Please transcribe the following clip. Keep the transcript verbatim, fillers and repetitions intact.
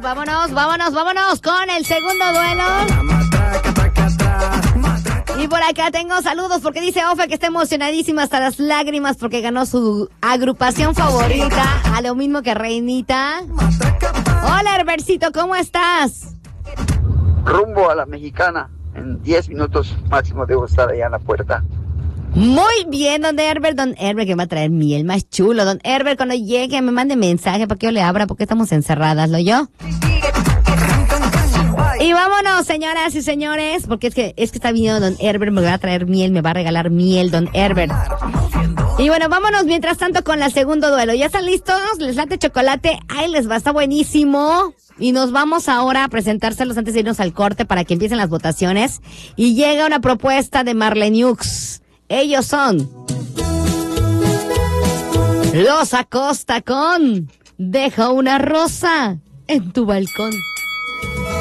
vámonos, vámonos, vámonos con el segundo duelo. Y por acá tengo saludos porque dice Ofe que está emocionadísima hasta las lágrimas porque ganó su agrupación favorita, a lo mismo que Reinita. Hola, Herbercito, ¿cómo estás? Rumbo a la Mexicana. En diez minutos máximo debo estar allá en la puerta. Muy bien, don Herbert, don Herbert que va a traer miel más chulo. Don Herbert, cuando llegue me mande mensaje para que yo le abra porque estamos encerradas, ¿lo yo? Y vámonos, señoras y señores, porque es que es que está viniendo don Herbert, me va a traer miel, me va a regalar miel, don Herbert. Y bueno, vámonos mientras tanto con el segundo duelo. ¿Ya están listos? ¿Les late chocolate? ¡Ay, les va! Está buenísimo. Y nos vamos ahora a presentárselos antes de irnos al corte para que empiecen las votaciones. Y llega una propuesta de Marleniux. Ellos son Los Acosta con Deja una rosa en tu balcón.